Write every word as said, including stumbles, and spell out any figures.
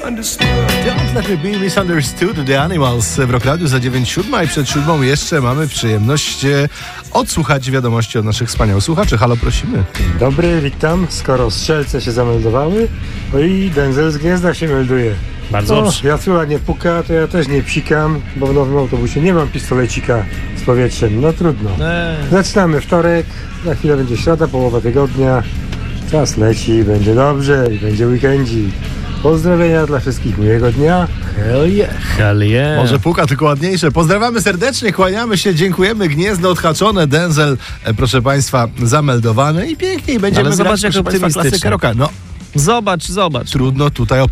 Don't let me be misunderstood, The Animals w Rock Radiu za dziewięć siódma i przed siódmą jeszcze mamy przyjemność e, odsłuchać wiadomości od naszych wspaniałych słuchaczy. Halo, prosimy. Dobry, witam. Skoro strzelce się zameldowały, no i Denzel z Gniezna się melduje. Bardzo No, dobrze. Jacula nie puka, to ja też nie psikam, bo w nowym autobusie nie mam pistolecika z powietrzem. No trudno. Eee. Zaczynamy wtorek, za chwilę będzie środa, połowa tygodnia. Czas leci, będzie dobrze i będzie weekendzik. Pozdrowienia dla wszystkich miłego dnia. Hell yeah. Hell yeah. Może puka, tylko ładniejsze. Pozdrawiamy serdecznie, kłaniamy się, dziękujemy. Gniezno odhaczone, Denzel, e, proszę Państwa, zameldowany i pięknie. I będziemy Ale zobacz, grać, jak proszę Państwa, optymistycznie. klasykę rocka. No, Zobacz, zobacz. trudno tutaj